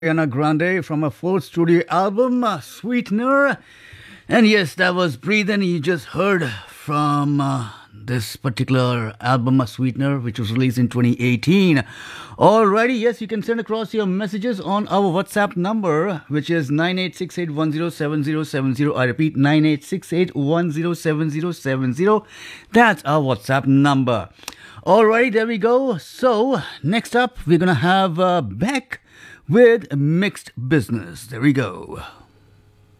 Ariana Grande from her fourth studio album, Sweetener. And yes, that was Breathe, and you just heard from this particular album, Sweetener, which was released in 2018. Alrighty, yes, you can send across your messages on our WhatsApp number, which is 9868107070. I repeat, 9868107070. That's our WhatsApp number. Alright, there we go. So, next up, we're going to have Beck with Mixed Business. There we go.